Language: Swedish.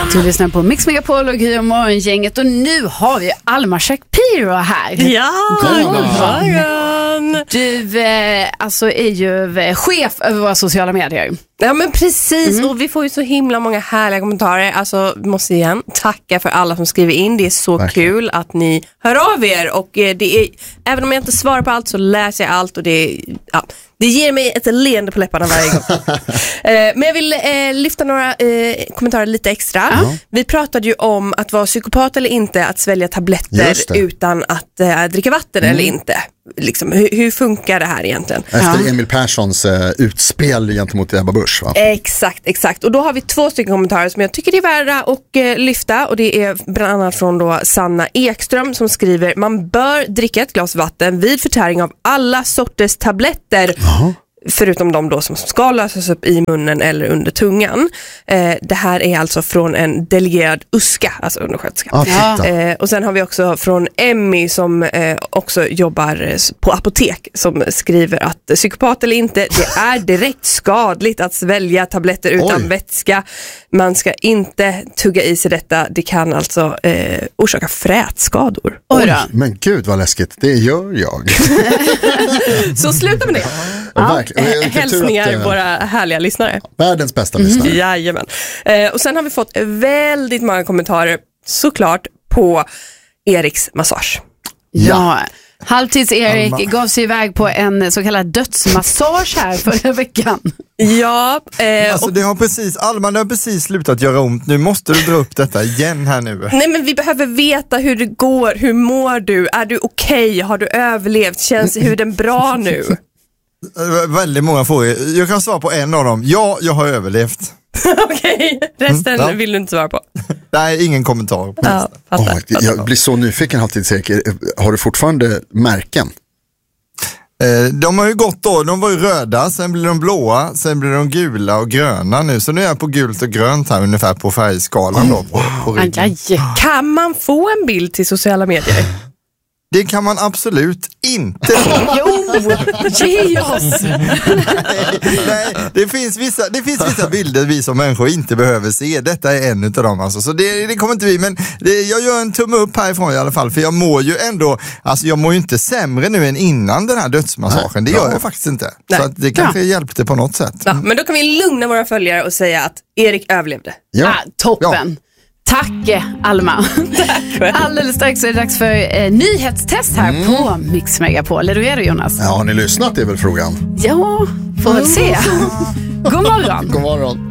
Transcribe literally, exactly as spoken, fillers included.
Du lyssnar på Mix Megapol och Gry och Morgongänget. Och nu har vi Alma Shapiro här. Ja, god morgon. Du eh, alltså är ju eh, chef över våra sociala medier. Ja, men precis. Mm. Och vi får ju så himla många härliga kommentarer. Alltså, måste igen tacka för alla som skriver in. Det är så Verkligen. kul att ni hör av er. Och eh, det är, även om jag inte svarar på allt så läser jag allt. Och det, ja, det ger mig ett leende på läpparna varje gång. eh, men jag vill eh, lyfta några eh, kommentarer lite extra. Mm. Vi pratade ju om att vara psykopat eller inte. Att svälja tabletter utan att eh, dricka vatten mm. eller inte. Liksom, hur, hur funkar det här egentligen? Efter Emil Perssons eh, utspel gentemot Ebba Busch, va? Exakt, exakt. Och då har vi två stycken kommentarer som jag tycker är värda att eh, lyfta. Och det är bland annat från då Sanna Ekström som skriver: man bör dricka ett glas vatten vid förtäring av alla sorters tabletter. Aha. Förutom de då som ska lösas upp i munnen eller under tungan. Eh, det här är alltså från en delegerad U S K A, alltså undersköterska. Ah, eh, och sen har vi också från Emmy som eh, också jobbar på apotek som skriver att psykopat eller inte, det är direkt skadligt att svälja tabletter utan Oj. vätska. Man ska inte tugga i sig detta. Det kan alltså eh, orsaka frätskador. Oj, men gud vad läskigt. Det gör jag. Så sluta med det. Ja, äh, hälsningar att, våra härliga lyssnare. Världens bästa lyssnare. Mm. Jajamän. Eh, och sen har vi fått väldigt många kommentarer såklart på Eriks massage. Ja, ja. Halvtids-Erik Alma. gav sig iväg på en så kallad dödsmassage här förra veckan. Ja. Eh, alltså och... det har precis, Alma, det har precis slutat göra ont. Nu måste du dra upp detta igen här nu. Nej, men vi behöver veta hur det går. Hur mår du? Är du okej? Okay? Har du överlevt? Känns huden bra nu? Väldigt många frågor. Jag kan svara på en av dem. Ja, jag har överlevt. Okej, okay. resten mm, ja. vill du inte svara på. Nej, ingen kommentar. Ja, oh, jag blir så nyfiken alltid säker. Har du fortfarande märken? Eh, de har ju gått då, de var ju röda, sen blir de blåa, sen blir de gula och gröna nu. Så nu är jag på gult och grönt här ungefär på färgskalan då. På, på ryggen. Kan man få en bild till sociala medier? Det kan man absolut inte. Jo, ge oss! nej, nej, det finns vissa, det finns vissa bilder vi som människor inte behöver se. Detta är en av dem alltså. Så det, det kommer inte vi, men det, jag gör en tumme upp härifrån i alla fall. För jag mår ju ändå, alltså jag mår ju inte sämre nu än innan den här dödsmassagen. Det gör jag faktiskt inte. Nej. Så att det kanske ja. hjälpte på något sätt. Ja, men då kan vi lugna våra följare och säga att Erik överlevde. Ja, ah, toppen. Ja. Tack Alma. Tack. Alldeles strax är det dags för eh, nyhetstest här mm. på Mix Megapol. Är du redo, Jonas? Ja, har ni lyssnat? Det är väl frågan. Ja, får väl se. God morgon. God morgon.